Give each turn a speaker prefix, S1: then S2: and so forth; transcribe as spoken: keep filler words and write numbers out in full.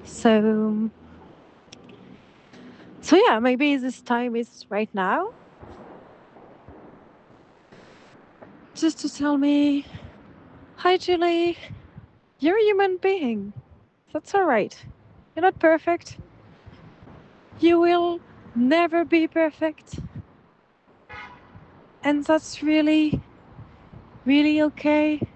S1: So, so yeah, maybe this time is right now. Just to tell me, hi, Julie. You're a human being. That's all right. You're not perfect. You will never be perfect. And that's really, really okay.